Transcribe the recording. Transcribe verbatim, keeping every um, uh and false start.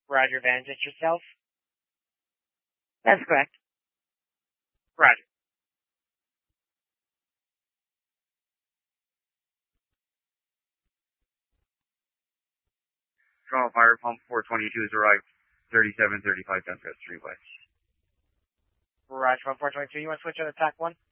Roger, Van, is it yourself? That's correct. Roger. Toronto Fire Pump four twenty-two has arrived. thirty-seven thirty-five Duncrest Street West. Roger, one four twenty-two, you want to switch on attack one?